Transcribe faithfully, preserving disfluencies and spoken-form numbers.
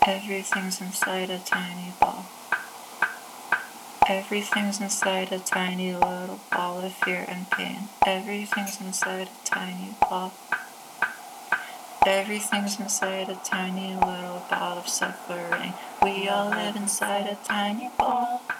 Everything's inside a tiny ball. Everything's inside a tiny little ball of fear and pain. Everything's inside a tiny ball. Everything's inside a tiny little ball of suffering. We all live inside a tiny ball.